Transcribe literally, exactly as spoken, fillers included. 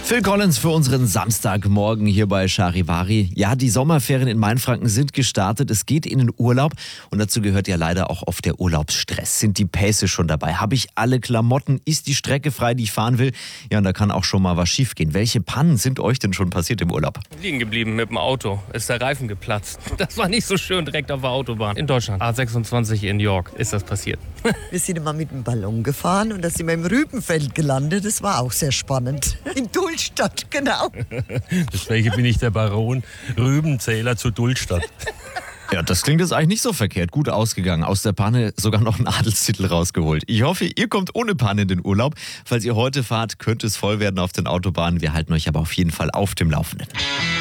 Phil Collins für unseren Samstagmorgen hier bei Charivari. Ja, die Sommerferien in Mainfranken sind gestartet. Es geht in den Urlaub und dazu gehört ja leider auch oft der Urlaubsstress. Sind die Pässe schon dabei? Habe ich alle Klamotten? Ist die Strecke frei, die ich fahren will? Ja, und da kann auch schon mal was schiefgehen. Welche Pannen sind euch denn schon passiert im Urlaub? Liegen geblieben mit dem Auto. Ist der Reifen geplatzt. Das war nicht so schön direkt auf der Autobahn. In Deutschland. A sechsundzwanzig in York ist das passiert. Wir sind immer mit dem Ballon gefahren und da sind wir im Rübenfeld gelandet. Das war auch sehr spannend. In Dullstadt, genau. Deswegen bin ich der Baron Rübenzähler zu Dullstadt. Ja, das klingt jetzt eigentlich nicht so verkehrt. Gut ausgegangen. Aus der Panne sogar noch einen Adelstitel rausgeholt. Ich hoffe, ihr kommt ohne Panne in den Urlaub. Falls ihr heute fahrt, könnte es voll werden auf den Autobahnen. Wir halten euch aber auf jeden Fall auf dem Laufenden.